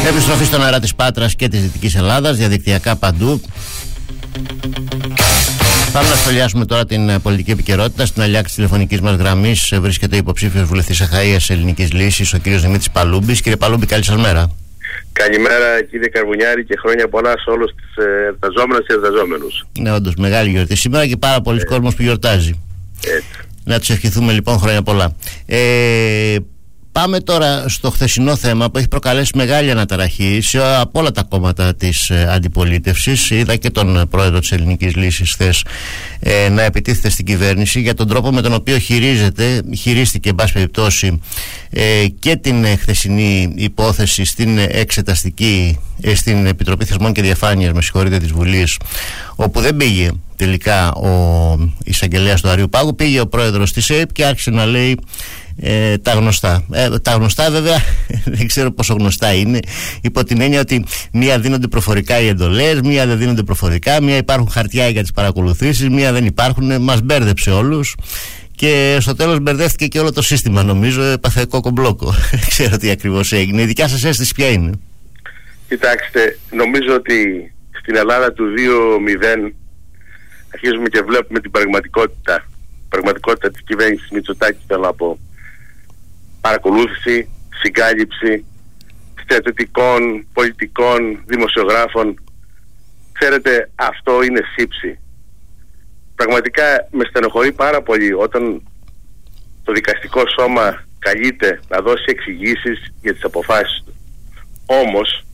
Επιστροφή στον αέρα της Πάτρας και της Δυτικής Ελλάδας, διαδικτυακά παντού. Πάμε να σχολιάσουμε τώρα την πολιτική επικαιρότητα. Στην αλιά της τηλεφωνικής μας γραμμής βρίσκεται υποψήφιος βουλευτής Αχαΐας Ελληνικής Λύσης, ο κύριος Δημήτρης Παλούμπης. Κύριε Παλούμπη, καλή σας μέρα. Καλημέρα κύριε Καρβουνιάρη και χρόνια πολλά σε όλους τους εργαζόμενους και εργαζόμενους. Ναι, όντως μεγάλη γιορτή σήμερα και πάρα πολλοί κόσμος που γιορτάζει. Έτσι. Να τους ευχηθούμε λοιπόν χρόνια πολλά. Πάμε τώρα στο χθεσινό θέμα που έχει προκαλέσει μεγάλη αναταραχή από όλα τα κόμματα της αντιπολίτευσης. Είδα και τον πρόεδρο της Ελληνικής Λύσης χθες να επιτίθεται στην κυβέρνηση για τον τρόπο με τον οποίο χειρίστηκε εν πάση περιπτώσει και την χθεσινή υπόθεση στην εξεταστική, στην Επιτροπή Θεσμών και Διαφάνειας, της Βουλής, όπου δεν πήγε τελικά ο εισαγγελέας του Αριού Πάγου, πήγε ο πρόεδρος της ΕΕΠ και άρχισε να λέει τα γνωστά. Τα γνωστά βέβαια δεν ξέρω πόσο γνωστά είναι, υπό την έννοια ότι μία δίνονται προφορικά οι εντολές, μία δεν δίνονται προφορικά, μία υπάρχουν χαρτιά για τις παρακολουθήσεις, μία δεν υπάρχουν. Μας μπέρδεψε όλους και στο τέλος μπερδεύτηκε και όλο το σύστημα, νομίζω, έπαθε κόκο-μπλόκο. Δεν ξέρω τι ακριβώς έγινε. Η δικιά σας αίσθηση ποια είναι? Κοιτάξτε, νομίζω ότι στην Ελλάδα του 2-0 αρχίζουμε και βλέπουμε την πραγματικότητα της κυβέρνησης Μητσοτάκη, θέλω να πω. Παρακολούθηση, συγκάλυψη στρατιωτικών, πολιτικών, δημοσιογράφων. Ξέρετε, αυτό είναι σύψη. Πραγματικά με στενοχωρεί πάρα πολύ όταν το δικαστικό σώμα καλείται να δώσει εξηγήσεις για τις αποφάσεις του. Όμως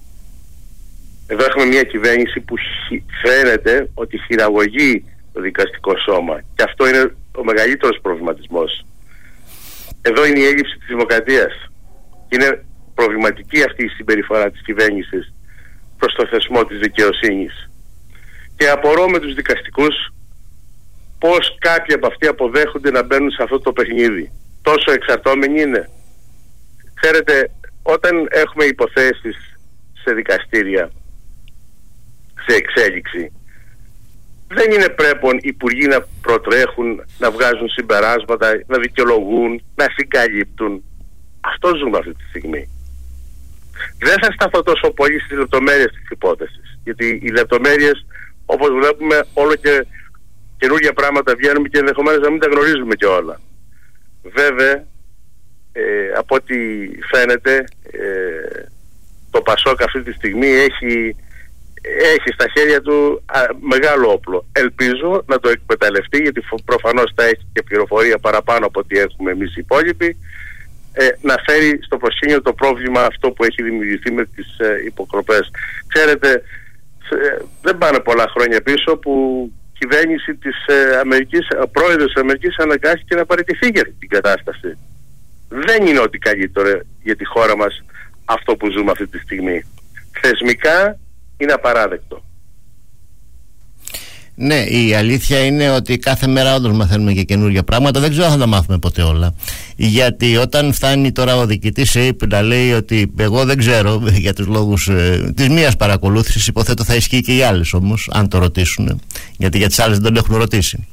εδώ έχουμε μια κυβέρνηση που φαίνεται ότι χειραγωγεί το δικαστικό σώμα, και αυτό είναι ο μεγαλύτερος προβληματισμός. Εδώ είναι η έλλειψη της δημοκρατίας. Είναι προβληματική αυτή η συμπεριφορά της κυβέρνησης προς το θεσμό της δικαιοσύνης. Και απορώ με τους δικαστικούς πώς κάποιοι από αυτοί αποδέχονται να μπαίνουν σε αυτό το παιχνίδι. Τόσο εξαρτώμενοι είναι. Ξέρετε, όταν έχουμε υποθέσεις σε δικαστήρια, σε εξέλιξη, δεν είναι πρέπον οι υπουργοί να προτρέχουν, να βγάζουν συμπεράσματα, να δικαιολογούν, να συγκαλύπτουν. Αυτό ζούμε αυτή τη στιγμή. Δεν θα σταθώ τόσο πολύ στις λεπτομέρειες της υπόθεσης, γιατί οι λεπτομέρειες, όπως βλέπουμε, όλο και καινούργια πράγματα βγαίνουν και ενδεχομένως να μην τα γνωρίζουμε και όλα. Βέβαια, από ό,τι φαίνεται, το Πασόκ αυτή τη στιγμή έχει στα χέρια του μεγάλο όπλο. Ελπίζω να το εκμεταλλευτεί, γιατί προφανώς θα έχει και πληροφορία παραπάνω από ό,τι έχουμε εμείς οι υπόλοιποι, να φέρει στο προσκήνιο το πρόβλημα αυτό που έχει δημιουργηθεί με τις υποκλοπές. Ξέρετε, δεν πάνε πολλά χρόνια πίσω που η κυβέρνηση της Αμερικής, ο πρόεδρος της Αμερικής, αναγκάστηκε να παραιτηθεί για την κατάσταση. Δεν είναι ότι καλύτερο για τη χώρα μας αυτό που ζούμε αυτή τη στιγμή. Θεσμικά είναι απαράδεκτο. Ναι, η αλήθεια είναι ότι κάθε μέρα όντως μαθαίνουμε και καινούργια πράγματα. Δεν ξέρω αν θα τα μάθουμε ποτέ όλα. Γιατί όταν φτάνει τώρα ο διοικητής ΕΕΠ να λέει ότι εγώ δεν ξέρω για τους λόγους της μίας παρακολούθησης, υποθέτω θα ισχύει και οι άλλες όμως, αν το ρωτήσουν. Γιατί για τις άλλες δεν τον έχουν ρωτήσει.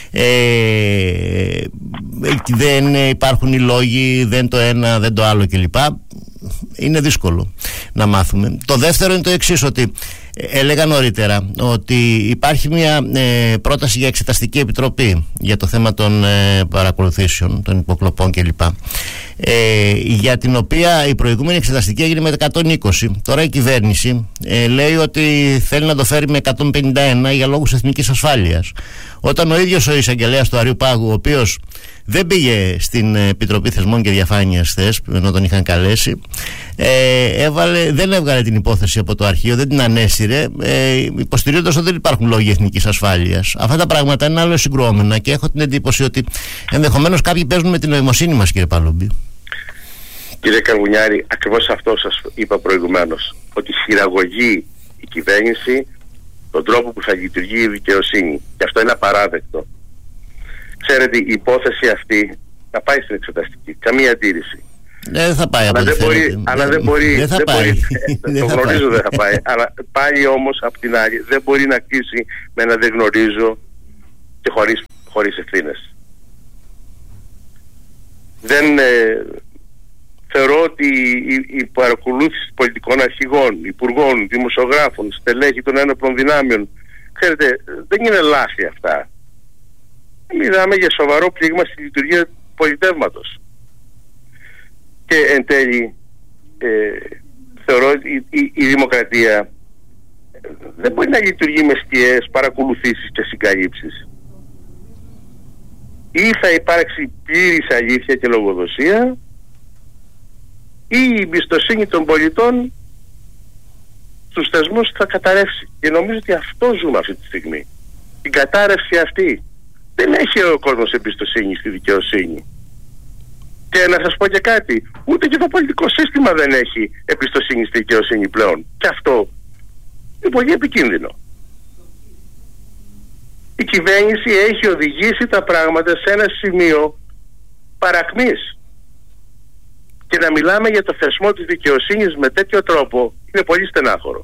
Δεν υπάρχουν οι λόγοι, δεν το ένα, δεν το άλλο κλπ. Είναι δύσκολο να μάθουμε. Το δεύτερο είναι το εξής, ότι έλεγα νωρίτερα ότι υπάρχει μια πρόταση για εξεταστική επιτροπή για το θέμα των παρακολουθήσεων, των υποκλοπών κλπ, για την οποία η προηγούμενη εξεταστική έγινε με 120. Τώρα η κυβέρνηση λέει ότι θέλει να το φέρει με 151 για λόγους εθνικής ασφάλειας. Όταν ο ίδιος ο εισαγγελέας του Αριού Πάγου, ο οποίος δεν πήγε στην Επιτροπή Θεσμών και Διαφάνειας χθες, ενώ τον είχαν καλέσει, δεν έβγαλε την υπόθεση από το αρχείο, δεν την ανέσυρε, υποστηρίζοντας ότι δεν υπάρχουν λόγοι εθνικής ασφάλειας. Αυτά τα πράγματα είναι άλλο συγκρουόμενα και έχω την εντύπωση ότι ενδεχομένως κάποιοι παίζουν με την νοημοσύνη μας, κύριε Παλούμπη. Κύριε Καρβουνιάρη, ακριβώς αυτό σας είπα προηγουμένως, ότι χειραγωγεί η κυβέρνηση τον τρόπο που θα λειτουργεί η δικαιοσύνη, και αυτό είναι απαράδεκτο. Ξέρετε, η υπόθεση αυτή θα πάει στην εξεταστική, καμία αντίρρηση. Δεν θα πάει, αλλά δεν μπορεί. Δεν θα πάει. Το γνωρίζω, δεν θα πάει. Αλλά πάλι όμως απ' την άλλη δεν μπορεί να κλείσει με ένα δεν γνωρίζω και χωρίς ευθύνες. Θεωρώ ότι η παρακολούθηση πολιτικών αρχηγών, υπουργών, δημοσιογράφων, στελέχη των ένοπλων δυνάμεων, ξέρετε, δεν είναι λάθη αυτά. Μιλάμε για σοβαρό πλήγμα στη λειτουργία του πολιτεύματος. Και εν τέλει, θεωρώ ότι η δημοκρατία δεν μπορεί να λειτουργεί με σκιές παρακολουθήσεις και συγκαλύψεις. Ή θα υπάρξει πλήρης αλήθεια και λογοδοσία, ή η εμπιστοσύνη των πολιτών στους θεσμούς θα καταρρεύσει. Και νομίζω ότι αυτό ζούμε αυτή τη στιγμή. Την κατάρρευση αυτή. Δεν έχει ο κόσμος εμπιστοσύνη στη δικαιοσύνη. Και να σας πω και κάτι, ούτε και το πολιτικό σύστημα δεν έχει εμπιστοσύνη στη δικαιοσύνη πλέον. Και αυτό είναι πολύ επικίνδυνο. Η κυβέρνηση έχει οδηγήσει τα πράγματα σε ένα σημείο παρακμής. Και να μιλάμε για το θεσμό της δικαιοσύνης με τέτοιο τρόπο είναι πολύ στενάχωρο.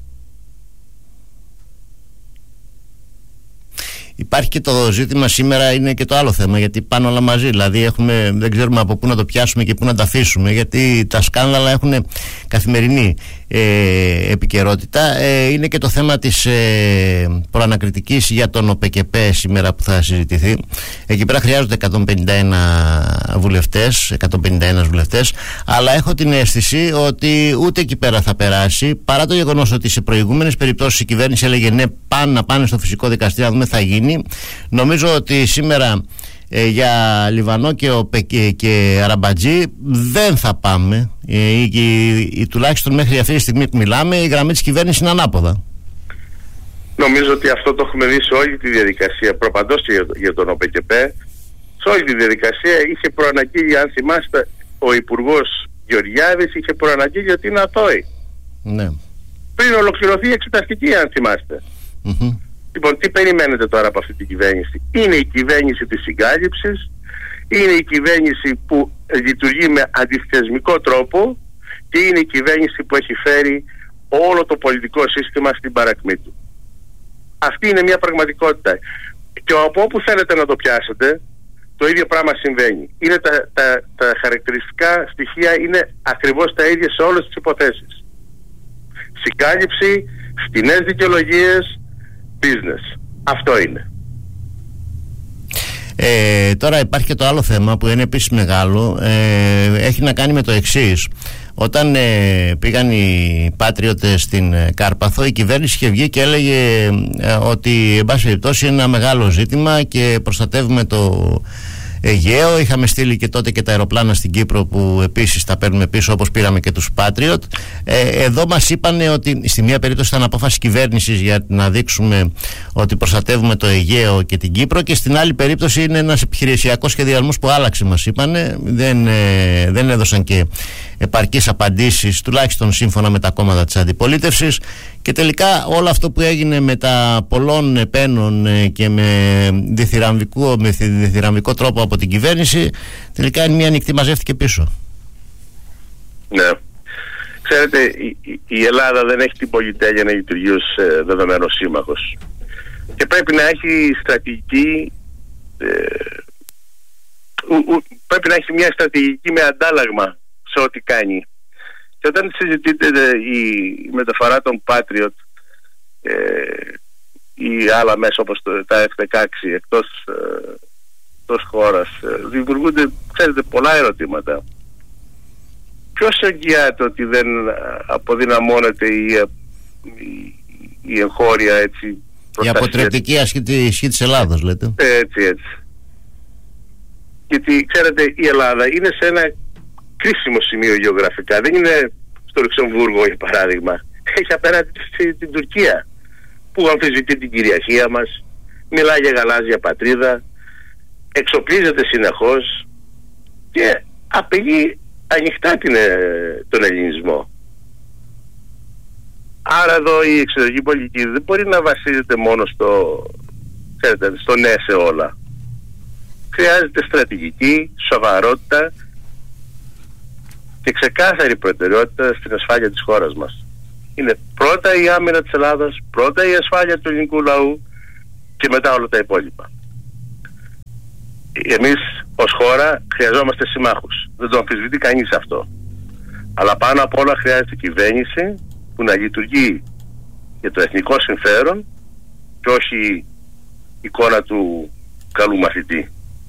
Υπάρχει και το ζήτημα σήμερα, είναι και το άλλο θέμα, γιατί πάνε όλα μαζί. Δηλαδή δεν ξέρουμε από πού να το πιάσουμε και πού να τα αφήσουμε, γιατί τα σκάνδαλα έχουν καθημερινή επικαιρότητα. Είναι και το θέμα της προανακριτικής για τον ΟΠΕΚΕΠΕ σήμερα που θα συζητηθεί. Εκεί πέρα χρειάζονται 151 βουλευτές, αλλά έχω την αίσθηση ότι ούτε εκεί πέρα θα περάσει, παρά το γεγονός ότι σε προηγούμενες περιπτώσεις η κυβέρνηση έλεγε ναι, να πάνε στο φυσικό δικαστήριο, να δούμε θα γίνει. Νομίζω ότι σήμερα για Λιβανό και Αραμπατζή δεν θα πάμε, τουλάχιστον μέχρι αυτή τη στιγμή που μιλάμε η γραμμή της κυβέρνησης είναι ανάποδα. Νομίζω ότι αυτό το έχουμε δει σε όλη τη διαδικασία, προπαντός και για τον ΟΠΕΚΕΠΕ. Σε όλη τη διαδικασία είχε προαναγγείλει, αν θυμάστε, ο Υπουργός Γεωργιάδης είχε προαναγγείλει ότι είναι αθώοι. Ναι. Πριν ολοκληρωθεί η εξεταστική, αν θυμάστε. Mm-hmm. Λοιπόν, τι περιμένετε τώρα από αυτή την κυβέρνηση? Είναι η κυβέρνηση της συγκάλυψης, είναι η κυβέρνηση που λειτουργεί με αντιθεσμικό τρόπο και είναι η κυβέρνηση που έχει φέρει όλο το πολιτικό σύστημα στην παρακμή του. Αυτή είναι μια πραγματικότητα. Και από όπου θέλετε να το πιάσετε, το ίδιο πράγμα συμβαίνει. Είναι τα χαρακτηριστικά στοιχεία είναι ακριβώς τα ίδια σε όλες τις υποθέσεις. Συγκάλυψη, φτηνές δικαιολογίες, business. Αυτό είναι. Τώρα υπάρχει και το άλλο θέμα που είναι επίσης μεγάλο. Έχει να κάνει με το εξής. Όταν πήγαν οι Πάτριωτες στην Κάρπαθο, η κυβέρνηση είχε βγει και έλεγε ότι εν πάση περιπτώσει είναι ένα μεγάλο ζήτημα και προστατεύουμε το Αιγαίο. Είχαμε στείλει και τότε και τα αεροπλάνα στην Κύπρο που επίσης τα παίρνουμε πίσω, όπως πήραμε και τους Patriot. Εδώ μας είπαν ότι στη μία περίπτωση ήταν απόφαση κυβέρνησης για να δείξουμε ότι προστατεύουμε το Αιγαίο και την Κύπρο, και στην άλλη περίπτωση είναι ένας επιχειρησιακός σχεδιασμός που άλλαξε, μας είπανε. Δεν έδωσαν και επαρκείς απαντήσεις, τουλάχιστον σύμφωνα με τα κόμματα της αντιπολίτευσης. Και τελικά όλο αυτό που έγινε με τα πολλών επένων και με διθυραμβικό τρόπο από την κυβέρνηση, τελικά είναι μια νυχτή μαζεύτηκε πίσω. Ναι. Ξέρετε, η Ελλάδα δεν έχει την πολυτέλεια να λειτουργεί ως δεδομένος σύμμαχος. Και πρέπει να έχει στρατηγική, πρέπει να έχει μια στρατηγική με αντάλλαγμα σε ό,τι κάνει. Και όταν συζητείτε η μεταφορά των Patriot ή άλλα μέσα όπως τα F-16 εκτός χώρας, δημιουργούνται, ξέρετε, πολλά ερωτήματα. Ποιος εγγυάται ότι δεν αποδυναμώνεται η εγχώρια έτσι η αποτρεπτική ισχύ της Ελλάδας, λέτε? Έτσι. Γιατί ξέρετε, η Ελλάδα είναι σε ένα κρίσιμο σημείο γεωγραφικά. Δεν είναι στο Λουξεμβούργο, για παράδειγμα. Έχει απέναντι την Τουρκία, που αμφισβητεί την κυριαρχία μας, μιλάει για γαλάζια πατρίδα, εξοπλίζεται συνεχώς και απειλεί ανοιχτά τον ελληνισμό. Άρα εδώ η εξωτερική πολιτική δεν μπορεί να βασίζεται μόνο στο ναι σε όλα. Χρειάζεται στρατηγική, σοβαρότητα και ξεκάθαρη προτεραιότητα στην ασφάλεια της χώρας μας. Είναι πρώτα η άμυνα της Ελλάδας, πρώτα η ασφάλεια του ελληνικού λαού και μετά όλα τα υπόλοιπα. Εμείς ως χώρα χρειαζόμαστε συμμάχους. Δεν το αμφισβητεί κανείς αυτό. Αλλά πάνω απ' όλα χρειάζεται κυβέρνηση που να λειτουργεί για το εθνικό συμφέρον και όχι εικόνα του καλού μαθητή.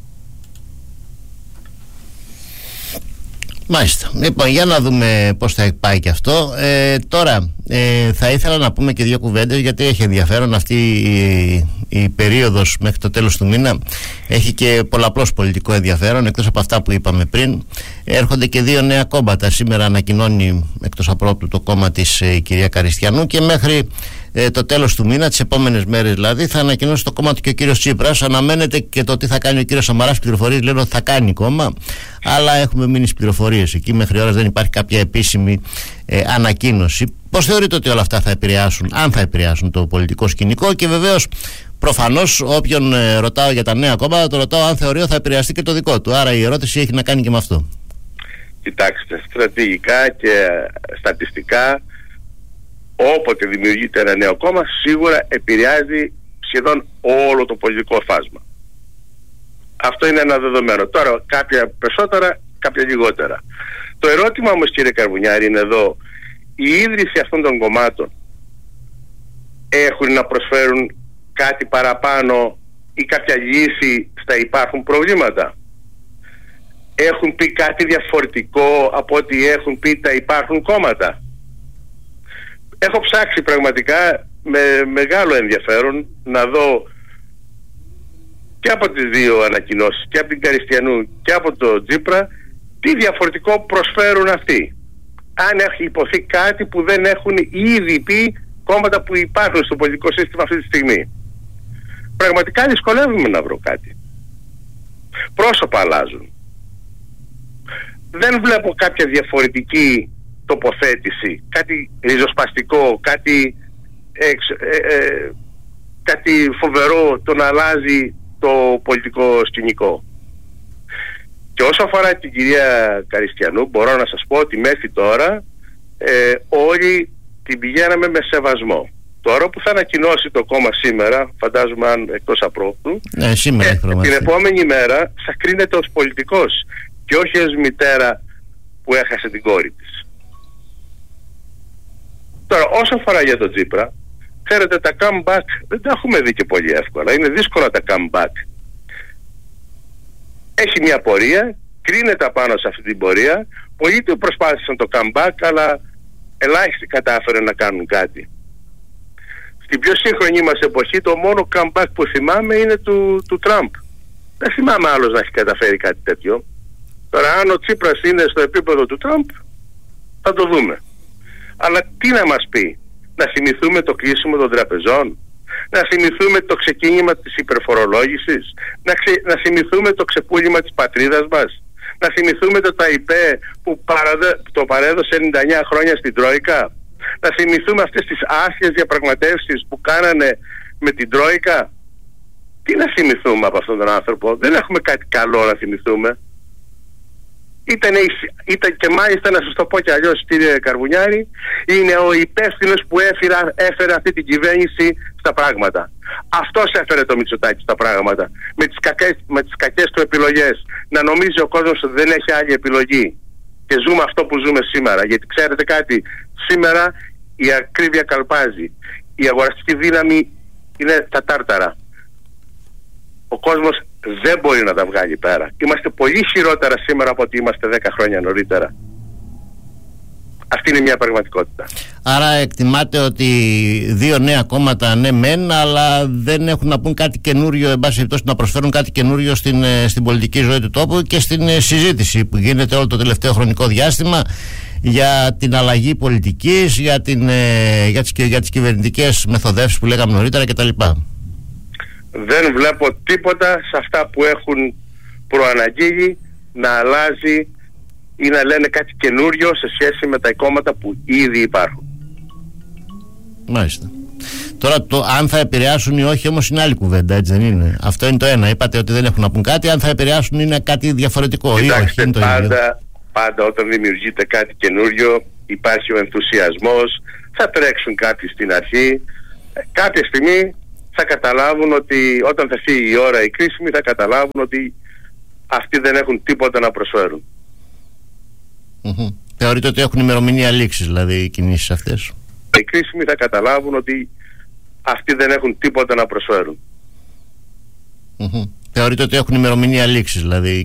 Μάλιστα. Λοιπόν, για να δούμε πώς θα πάει και αυτό. Τώρα θα ήθελα να πούμε και δύο κουβέντες, γιατί έχει ενδιαφέρον αυτή η περίοδος μέχρι το τέλος του μήνα. Έχει και πολλαπλώς πολιτικό ενδιαφέρον, εκτός από αυτά που είπαμε πριν. Έρχονται και δύο νέα κόμματα. Σήμερα ανακοινώνει εκτός από το κόμμα της η κυρία Καριστιανού, και μέχρι το τέλος του μήνα, τις επόμενες μέρες δηλαδή, θα ανακοινώσει το κόμμα του και ο κύριος Τσίπρας. Αναμένεται και το τι θα κάνει ο κύριος Σαμαράς. Πληροφορίες λένε ότι θα κάνει κόμμα, αλλά έχουμε μείνει στις πληροφορίες εκεί. Μέχρι ώρας δεν υπάρχει κάποια επίσημη ανακοίνωση. Πώς θεωρείτε ότι όλα αυτά θα επηρεάσουν, αν θα επηρεάσουν το πολιτικό σκηνικό? Και βεβαίως, προφανώς, όποιον ρωτάω για τα νέα κόμματα, το ρωτάω αν θεωρεί ότι θα επηρεαστεί και το δικό του. Άρα η ερώτηση έχει να κάνει και με αυτό. Κοιτάξτε, στρατηγικά και στατιστικά, όποτε δημιουργείται ένα νέο κόμμα, σίγουρα επηρεάζει σχεδόν όλο το πολιτικό φάσμα. Αυτό είναι ένα δεδομένο. Τώρα, κάποια περισσότερα, κάποια λιγότερα. Το ερώτημα όμως, κύριε Καρβουνιάρη, είναι εδώ: η ίδρυση αυτών των κομμάτων έχουν να προσφέρουν κάτι παραπάνω ή κάποια λύση στα υπάρχουν προβλήματα? Έχουν πει κάτι διαφορετικό από ό,τι έχουν πει τα υπάρχουν κόμματα? Έχω ψάξει πραγματικά με μεγάλο ενδιαφέρον να δω και από τις δύο ανακοινώσεις, και από την Καριστιανού και από το Τσίπρα, τι διαφορετικό προσφέρουν αυτοί. Αν έχει υποθεί κάτι που δεν έχουν ήδη πει κόμματα που υπάρχουν στο πολιτικό σύστημα αυτή τη στιγμή. Πραγματικά δυσκολεύομαι να βρω κάτι. Πρόσωπα αλλάζουν. Δεν βλέπω κάποια διαφορετική τοποθέτηση, κάτι ριζοσπαστικό, κάτι φοβερό το να αλλάζει το πολιτικό σκηνικό. Και όσο αφορά την κυρία Καριστιανού, μπορώ να σας πω ότι μέχρι τώρα όλοι την πηγαίναμε με σεβασμό. Τώρα που θα ανακοινώσει το κόμμα σήμερα, φαντάζομαι αν εκτός απρόπτου, την επόμενη μέρα θα κρίνεται ως πολιτικός και όχι ως μητέρα που έχασε την κόρη της. Τώρα, όσο αφορά για τον Τσίπρα, ξέρετε, τα comeback δεν τα έχουμε δει και πολύ εύκολα. Είναι δύσκολα τα comeback. Έχει μια πορεία, κρίνεται πάνω σε αυτή την πορεία. Πολλοί του προσπάθησαν το comeback, αλλά ελάχιστοι κατάφεραν να κάνουν κάτι. Στην πιο σύγχρονη μας εποχή, το μόνο comeback που θυμάμαι είναι του Τραμπ. Δεν θυμάμαι άλλος να έχει καταφέρει κάτι τέτοιο. Τώρα, αν ο Τσίπρας είναι στο επίπεδο του Τραμπ, θα το δούμε. Αλλά τι να μας πει? Να θυμηθούμε το κλείσιμο των τραπεζών? Να θυμηθούμε το ξεκίνημα της υπερφορολόγησης? Να θυμηθούμε το ξεπούλημα της πατρίδας μας? Να θυμηθούμε το ΤΑΙΠΕ που το παρέδωσε 99 χρόνια στην Τρόικα? Να θυμηθούμε αυτές τις άσχες διαπραγματεύσεις που κάνανε με την Τρόικα? Τι να θυμηθούμε από αυτόν τον άνθρωπο? Δεν έχουμε κάτι καλό να θυμηθούμε. Ήταν και μάλιστα, να σας το πω και αλλιώς, κύριε Καρβουνιάρη, είναι ο υπεύθυνος που έφερε αυτή την κυβέρνηση στα πράγματα. Αυτός έφερε το Μητσοτάκη στα πράγματα. Με τις κακές του επιλογές. Να νομίζει ο κόσμος ότι δεν έχει άλλη επιλογή. Και ζούμε αυτό που ζούμε σήμερα. Γιατί ξέρετε κάτι, σήμερα η ακρίβεια καλπάζει. Η αγοραστική δύναμη είναι τα τάρταρα. Ο κόσμος δεν μπορεί να τα βγάλει πέρα. Είμαστε πολύ χειρότερα σήμερα από ότι είμαστε 10 χρόνια νωρίτερα. Αυτή είναι μια πραγματικότητα. Άρα εκτιμάτε ότι δύο νέα κόμματα ναι μεν, αλλά δεν έχουν να πούν κάτι καινούριο, εν πάση περιπτώσει να προσφέρουν κάτι καινούριο στην πολιτική ζωή του τόπου και στην συζήτηση που γίνεται όλο το τελευταίο χρονικό διάστημα για την αλλαγή πολιτικής, για τις κυβερνητικές μεθοδεύσεις που λέγαμε νωρίτερα κτλ. Δεν βλέπω τίποτα σε αυτά που έχουν προαναγγείλει να αλλάζει ή να λένε κάτι καινούριο σε σχέση με τα κόμματα που ήδη υπάρχουν. Μάλιστα. Τώρα το αν θα επηρεάσουν ή όχι όμως είναι άλλη κουβέντα, έτσι δεν είναι? Αυτό είναι το ένα. Είπατε ότι δεν έχουν να πούν κάτι. Αν θα επηρεάσουν είναι κάτι διαφορετικό. Κοιτάξτε, ή όχι, πάντα όταν δημιουργείται κάτι καινούριο υπάρχει ο ενθουσιασμός, θα τρέξουν κάποιοι στην αρχή. Κάποια στιγμή θα καταλάβουν ότι όταν θα φύγει η ώρα η κρίσιμη, θα καταλάβουν ότι αυτοί δεν έχουν τίποτα να προσφέρουν. Θεωρείτε ότι έχουν ημερομηνία λήξης, δηλαδή, οι κινήσεις αυτές? Οι κρίσιμοι θα καταλάβουν ότι αυτοί δεν έχουν τίποτα να προσφέρουν. Θεωρείτε ότι έχουν ημερομηνία λήξης, δηλαδή,